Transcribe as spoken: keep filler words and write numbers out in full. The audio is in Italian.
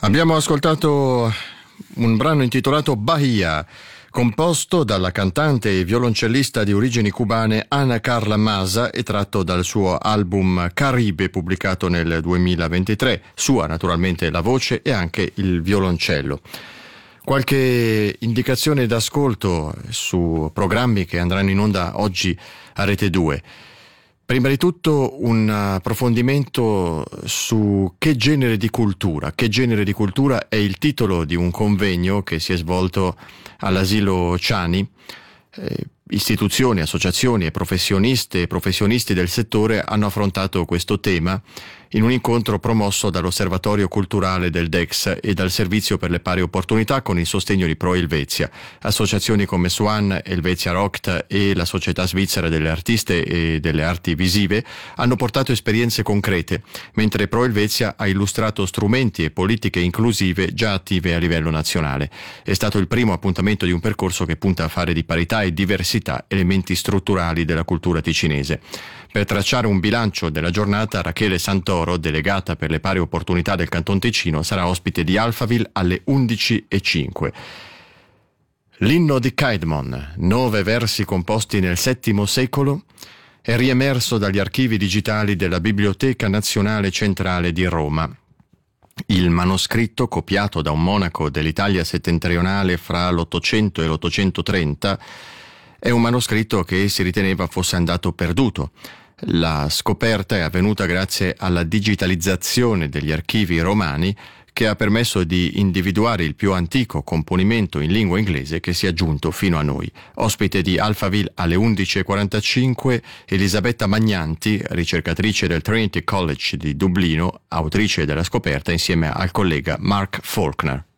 Abbiamo ascoltato un brano intitolato Bahia, composto dalla cantante e violoncellista di origini cubane Ana Carla Masa e tratto dal suo album Caribe pubblicato nel duemilaventitré. Sua naturalmente la voce e anche il violoncello. Qualche indicazione d'ascolto su programmi che andranno in onda oggi a Rete due. Prima di tutto un approfondimento su che genere di cultura, che genere di cultura è il titolo di un convegno che si è svolto all'asilo Ciani. Eh, istituzioni, associazioni e professioniste e professionisti del settore hanno affrontato questo tema in un incontro promosso dall'Osservatorio Culturale del D E X e dal Servizio per le Pari Opportunità con il sostegno di Pro Helvetia. Associazioni come Swan, Helvetia Roct e la Società Svizzera delle Artiste e delle Arti Visive hanno portato esperienze concrete, mentre Pro Helvetia ha illustrato strumenti e politiche inclusive già attive a livello nazionale. È stato il primo appuntamento di un percorso che punta a fare di parità e diversità elementi strutturali della cultura ticinese. Per tracciare un bilancio della giornata, Rachele Santoro, delegata per le pari opportunità del Canton Ticino, sarà ospite di Alphaville alle undici e cinque. L'inno di Caedmon, nove versi composti nel settimo secolo, è riemerso dagli archivi digitali della Biblioteca Nazionale Centrale di Roma. Il manoscritto, copiato da un monaco dell'Italia settentrionale fra l'Ottocento e l'Ottocentotrenta, è un manoscritto che si riteneva fosse andato perduto. La scoperta è avvenuta grazie alla digitalizzazione degli archivi romani che ha permesso di individuare il più antico componimento in lingua inglese che si è giunto fino a noi. Ospite di Alphaville alle undici e quarantacinque, Elisabetta Magnanti, ricercatrice del Trinity College di Dublino, autrice della scoperta insieme al collega Mark Faulkner.